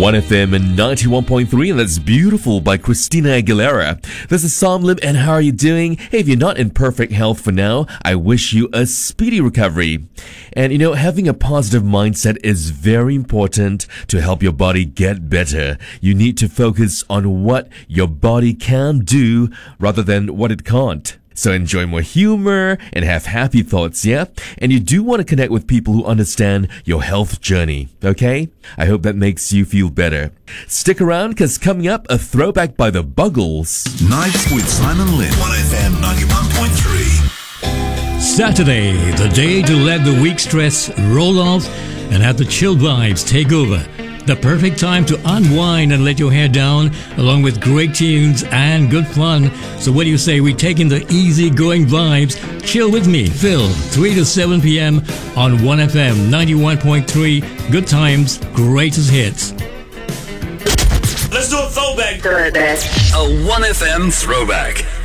1FM and 91.3, and that's Beautiful by Christina Aguilera. This is Sam Lim, and how are you doing? Hey, if you're not in perfect health for now, I wish you a speedy recovery. And having a positive mindset is very important to help your body get better. You need to focus on what your body can do rather than what it can't. So enjoy more humor and have happy thoughts, yeah? And you do want to connect with people who understand your health journey, okay? I hope that makes you feel better. Stick around, because coming up, a throwback by the Buggles. Nights with Simon Lynn. 1FM 91.3. Saturday, the day to let the week stress roll off and have the chill vibes take over. The perfect time to unwind and let your hair down, along with great tunes and good fun. So what do you say we take in the easy-going vibes? Chill with me, Phil, 3 to 7 p.m. on 1FM 91.3. Good times, greatest hits. Let's do a throwback. A 1FM throwback.